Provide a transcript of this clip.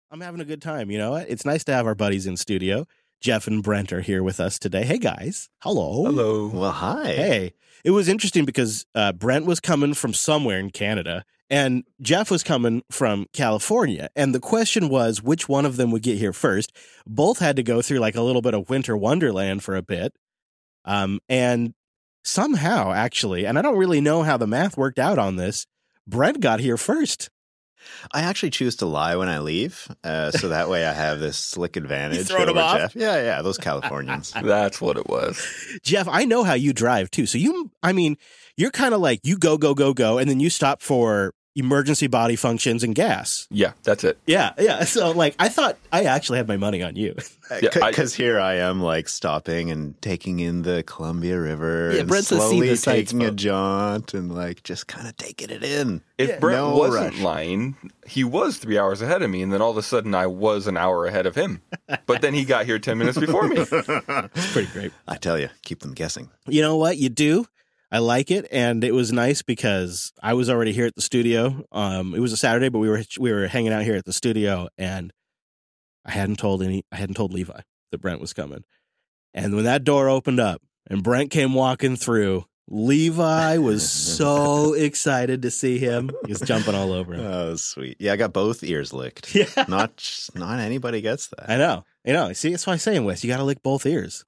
I'm having a good time. You know what? It's nice to have our buddies in studio. Jeff and Brent are here with us today. Hey, guys. Hello. Hello. Well, hi. Hey. It was interesting because Brent was coming from somewhere in Canada and Jeff was coming from California. And the question was, which one of them would get here first? Both had to go through like a little bit of winter wonderland for a bit. And somehow, actually, and I don't really know how the math worked out on this, Brent got here first. I actually choose to lie when I leave, so that way I have this slick advantage throwing over them off? Jeff. Yeah, those Californians. That's what it was. Jeff, I know how you drive too. So you're kind of like you go, and then you stop for emergency body functions and gas. Yeah, that's it. Yeah. So like, I thought I actually had my money on you. Because here I am, like stopping and taking in the Columbia River, and Brent's a see slowly the sights taking a folk. jaunt, and like just kind of taking it in. If Brent no wasn't rush. lying, he was 3 hours ahead of me, and then all of a sudden I was an hour ahead of him. But then he got here 10 minutes before me. It's pretty great. I tell you, keep them guessing. You know what? You do. I like it, and it was nice because I was already here at the studio. It was a Saturday, but we were hanging out here at the studio, and I hadn't told Levi that Brent was coming. And when that door opened up and Brent came walking through, Levi was so excited to see him. He was jumping all over him. Oh, sweet. Yeah, I got both ears licked. Yeah. Not anybody gets that. I know. See, that's why I'm saying, Wes, you got to lick both ears.